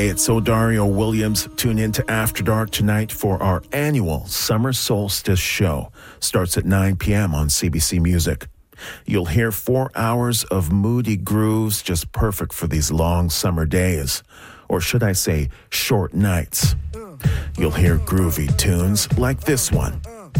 Hey, it's O'Dario Williams. Tune in to After Dark tonight for our annual Summer Solstice show. Starts at 9 p.m. on CBC Music. You'll hear 4 hours of moody grooves, just perfect for these long summer days. Or should I say, short nights. You'll hear groovy tunes like this one.